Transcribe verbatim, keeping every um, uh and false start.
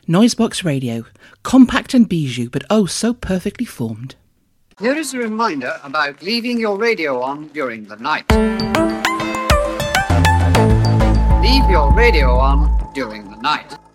Noisebox Radio, compact and bijou, but oh so perfectly formed. Here is a reminder about leaving your radio on during the night. Leave your radio on during the night.